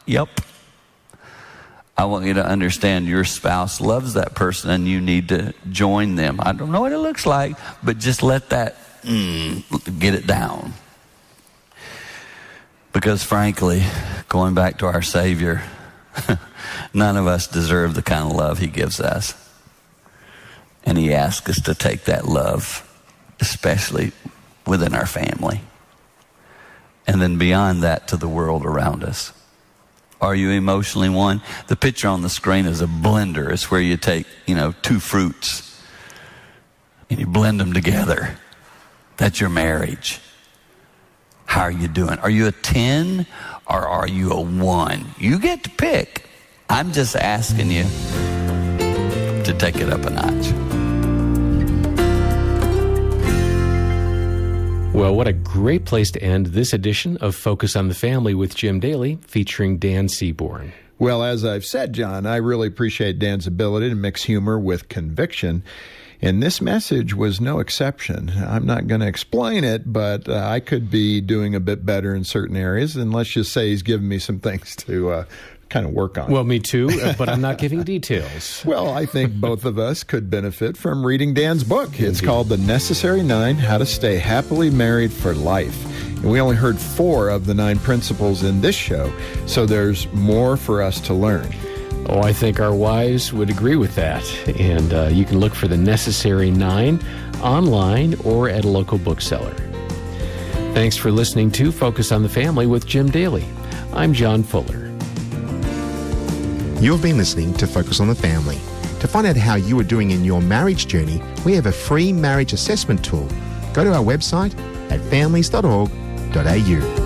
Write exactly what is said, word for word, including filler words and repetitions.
Yep. I want you to understand your spouse loves that person and you need to join them. I don't know what it looks like, but just let that mm, get it down. Because frankly, going back to our Savior, none of us deserve the kind of love he gives us. And he asks us to take that love, especially within our family. And then beyond that to the world around us. Are you emotionally one? The picture on the screen is a blender. It's where you take, you know, two fruits and you blend them together. That's your marriage. How are you doing? Are you a ten or are you a one? You get to pick. I'm just asking you to take it up a notch. Well, what a great place to end this edition of Focus on the Family with Jim Daly, featuring Dan Seaborn. Well, as I've said, John, I really appreciate Dan's ability to mix humor with conviction. And this message was no exception. I'm not going to explain it, but uh, I could be doing a bit better in certain areas. And let's just say he's given me some things to uh, kind of work on. Well, me too, but I'm not giving details. Well, I think both of us could benefit from reading Dan's book. It's Indeed. Called The Necessary Nine, How to Stay Happily Married for Life. And we only heard four of the nine principles in this show, so there's more for us to learn. Oh, I think our wives would agree with that. And uh, you can look for The Necessary Nine online or at a local bookseller. Thanks for listening to Focus on the Family with Jim Daly. I'm John Fuller. You've been listening to Focus on the Family. To find out how you are doing in your marriage journey, we have a free marriage assessment tool. Go to our website at families dot org dot a u.